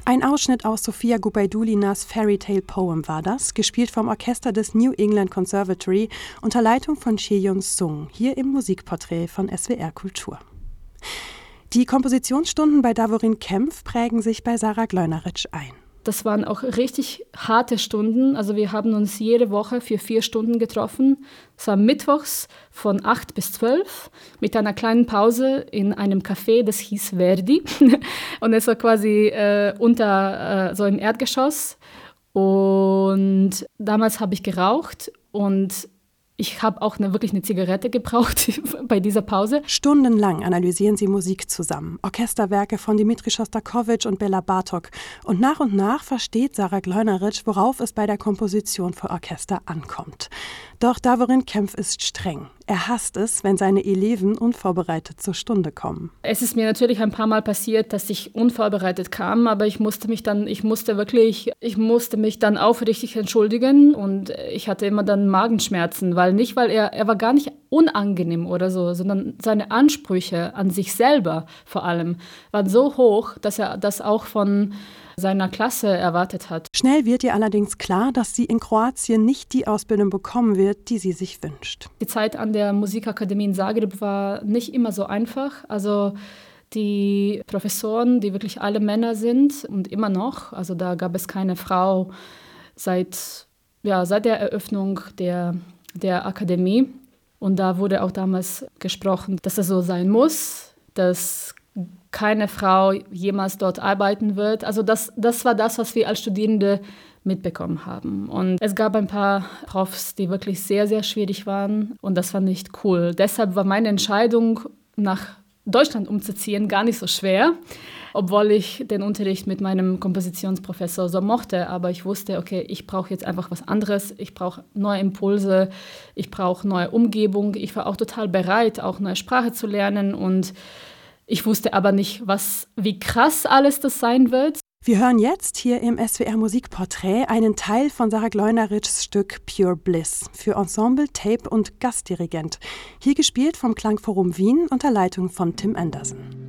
Ein Ausschnitt aus Sofia Gubaidulinas Fairy Tale Poem war das, gespielt vom Orchester des New England Conservatory unter Leitung von Chee-Yun Sung, hier im Musikporträt von SWR Kultur. Die Kompositionsstunden bei Davorin Kempf prägen sich bei Sarah Gleunerich ein. Das waren auch richtig harte Stunden. Also wir haben uns jede Woche für 4 Stunden getroffen. Es war mittwochs von 8 bis 12 mit einer kleinen Pause in einem Café, das hieß Verdi. Und es war quasi unter so im Erdgeschoss. Und damals habe ich geraucht und ich habe auch wirklich eine Zigarette gebraucht bei dieser Pause. Stundenlang analysieren sie Musik zusammen. Orchesterwerke von Dmitri Schostakowitsch und Bela Bartok. Und nach versteht Sarah Gleunerich, worauf es bei der Komposition für Orchester ankommt. Doch Davorin Kempf ist streng. Er hasst es, wenn seine Eleven unvorbereitet zur Stunde kommen. Es ist mir natürlich ein paar Mal passiert, dass ich unvorbereitet kam, aber ich musste mich dann aufrichtig entschuldigen und ich hatte immer dann Magenschmerzen, weil er war gar nicht unangenehm oder so, sondern seine Ansprüche an sich selber vor allem waren so hoch, dass er das auch von seiner Klasse erwartet hat. Schnell wird ihr allerdings klar, dass sie in Kroatien nicht die Ausbildung bekommen wird, die sie sich wünscht. Die Zeit an der Musikakademie in Zagreb war nicht immer so einfach. Also die Professoren, die wirklich alle Männer sind und immer noch, also da gab es keine Frau seit der Eröffnung der Akademie. Und da wurde auch damals gesprochen, dass es so sein muss, dass keine Frau jemals dort arbeiten wird. Also das war das, was wir als Studierende mitbekommen haben. Und es gab ein paar Profs, die wirklich sehr, sehr schwierig waren. Und das war nicht cool. Deshalb war meine Entscheidung, nach Deutschland umzuziehen, gar nicht so schwer. Obwohl ich den Unterricht mit meinem Kompositionsprofessor so mochte. Aber ich wusste, okay, ich brauche jetzt einfach was anderes. Ich brauche neue Impulse. Ich brauche neue Umgebung. Ich war auch total bereit, auch neue Sprache zu lernen. Und ich wusste aber nicht, wie krass alles das sein wird. Wir hören jetzt hier im SWR Musikporträt einen Teil von Sarah Gleunerichs Stück Pure Bliss für Ensemble, Tape und Gastdirigent. Hier gespielt vom Klangforum Wien unter Leitung von Tim Anderson.